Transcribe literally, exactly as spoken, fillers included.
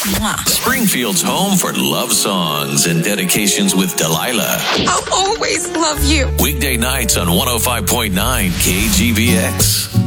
Mwah. Springfield's home for love songs and dedications with Delilah. I'll always love you. Weekday nights on one oh five point nine K G B X.